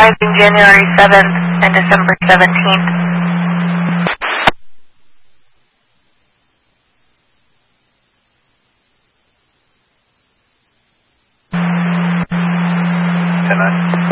arriving January 7th and December 17th. Ten 9.